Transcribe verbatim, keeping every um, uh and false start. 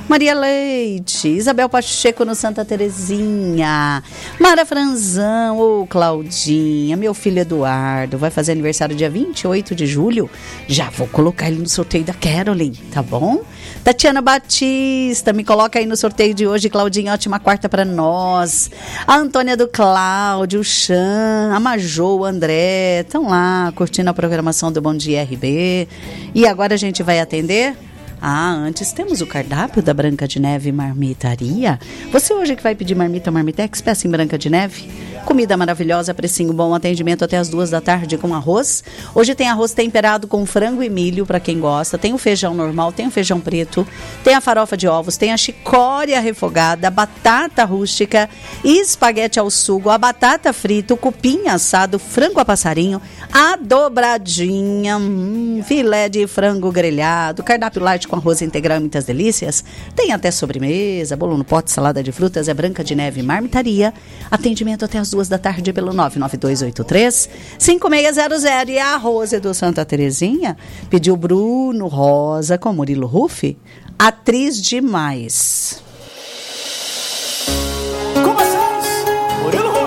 Maria Leite, Isabel Pacheco no Santa Terezinha, Mara Franzão, ô Claudinha, meu filho Eduardo, vai fazer aniversário dia vinte e oito de julho, já vou colocar ele no sorteio da Caroline, tá bom? Tatiana Batista, me coloca aí no sorteio de hoje, Claudinha, ótima quarta pra nós. A Antônia do Cláudio, o Chan, a Majô, o André, estão lá curtindo a programação do Bom Dia R B. E agora a gente vai atender? Ah, antes temos o cardápio da Branca de Neve Marmitaria. Você hoje que vai pedir marmita Marmitex, peça em Branca de Neve. Comida maravilhosa, precinho bom, atendimento até as duas da tarde com arroz. Hoje tem arroz temperado com frango e milho, para quem gosta. Tem o feijão normal, tem o feijão preto, tem a farofa de ovos, tem a chicória refogada, a batata rústica, espaguete ao sugo, a batata frita, o cupim assado, frango a passarinho, a dobradinha, hum, filé de frango grelhado, cardápio light com arroz integral e muitas delícias. Tem até sobremesa, bolo no pote, salada de frutas. É Branca de Neve Marmitaria. Atendimento até as duas da tarde pelo nove nove dois oito três, cinco seis zero zero. E a Rose do Santa Terezinha pediu Bruno Rosa com Murilo Ruffi, Atriz Demais.